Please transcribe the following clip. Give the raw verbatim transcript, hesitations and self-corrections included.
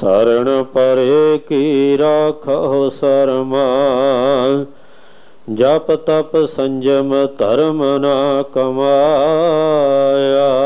शरण परे की राखो शर्मा। जप तप संयम धर्म ना कमाया।